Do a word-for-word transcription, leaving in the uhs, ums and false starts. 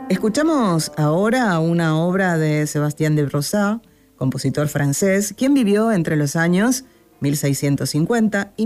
Escuchamos ahora una obra de Sébastien de Brossard, compositor francés, quien vivió entre los años mil seiscientos cincuenta y